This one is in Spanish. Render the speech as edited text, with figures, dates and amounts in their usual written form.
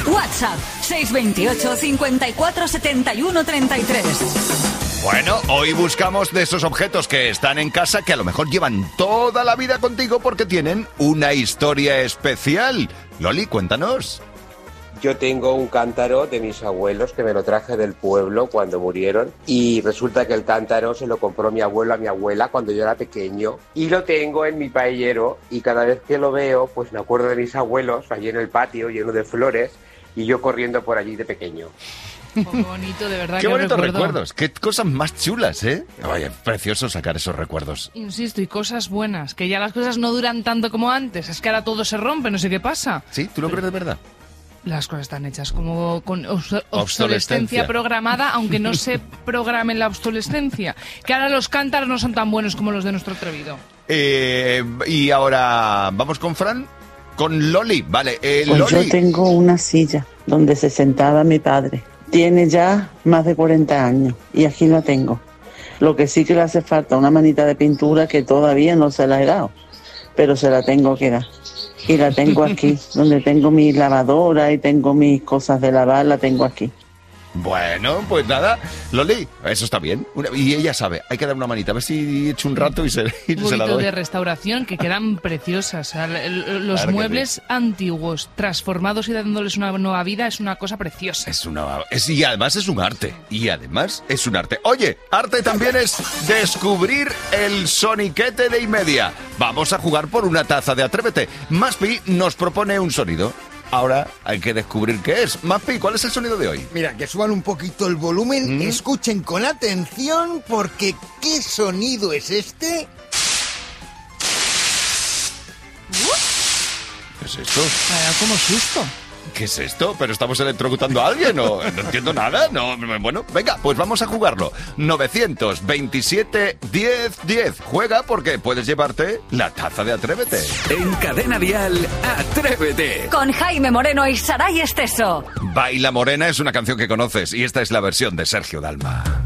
WhatsApp 628 54 71 33. Bueno, hoy buscamos de esos objetos que están en casa que a lo mejor llevan toda la vida contigo porque tienen una historia especial. Loli, cuéntanos. Yo tengo un cántaro de mis abuelos que me lo traje del pueblo cuando murieron y resulta que el cántaro se lo compró mi abuelo a mi abuela cuando yo era pequeño y lo tengo en mi paellero y cada vez que lo veo pues me acuerdo de mis abuelos allí en el patio lleno de flores y yo corriendo por allí de pequeño. Oh, qué bonito, de verdad. Qué bonitos recuerdos, qué cosas más chulas, ¿eh? Oye, precioso sacar esos recuerdos. Insisto, y cosas buenas, que ya las cosas no duran tanto como antes, es que ahora todo se rompe, no sé qué pasa. ¿Sí? ¿Tú lo crees de verdad? Las cosas están hechas como con obsolescencia programada, aunque no se programe la obsolescencia. Que ahora los cántaros no son tan buenos como los de nuestro atrevido. Y ahora, ¿vamos con Fran? Con Loli, vale. Pues Loli. yo tengo una silla donde se sentaba mi padre. Tiene ya más de 40 años y aquí la tengo. Lo que sí que le hace falta una manita de pintura que todavía no se la he dado, pero se la tengo que dar. Y la tengo aquí, donde tengo mi lavadora y tengo mis cosas de lavar, la tengo aquí. Bueno, pues nada, Loli, eso está bien. Y ella sabe, hay que dar una manita, a ver si he hecho un rato y se la doy. De restauración que quedan preciosas. O sea, los Claro muebles antiguos transformados y dándoles una nueva vida es una cosa preciosa. Y además es un arte. Oye, arte también es descubrir el soniquete de Imedia. Vamos a jugar por una taza de Atrévete. Maspi nos propone un sonido. Ahora hay que descubrir qué es. Maspi, ¿cuál es el sonido de hoy? Mira, que suban un poquito el volumen, escuchen con atención, porque ¿qué sonido es este? ¿Qué es esto? Vaya, como susto. ¿Qué es esto? ¿Pero estamos electrocutando a alguien? No entiendo nada. No, bueno, venga, pues vamos a jugarlo. 927 10 10. Juega porque puedes llevarte la taza de Atrévete. En Cadena Dial, Atrévete. Con Jaime Moreno y Saray Esteso. Baila Morena es una canción que conoces y esta es la versión de Sergio Dalma.